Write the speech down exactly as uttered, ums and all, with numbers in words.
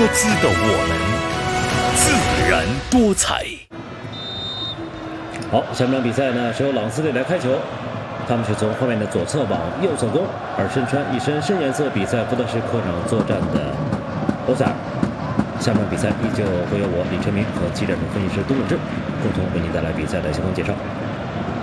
姿的我们，自然多彩。 好，下面场比赛呢是由朗斯队来开球，他们是从后面的左侧往右侧攻，而身穿一身深颜色比赛服的是客场作战的欧塞尔。下面比赛依旧会由我李成明和记者组分析师杜永志共同为您带来比赛的相关介绍。